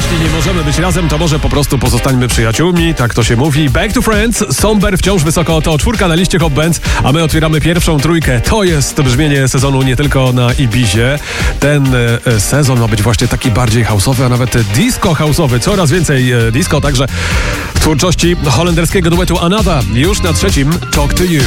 jeśli nie możemy być razem, to może po prostu pozostańmy przyjaciółmi, tak to się mówi. Back to Friends, Somber wciąż wysoko, to 4 na liście Hot Bands, a my otwieramy pierwszą trójkę. To jest brzmienie sezonu nie tylko na Ibizie. Ten sezon ma być właśnie taki bardziej house'owy, a nawet disco house'owy. Coraz więcej disco, także w twórczości holenderskiego duetu Another. Już na trzecim Talk to You.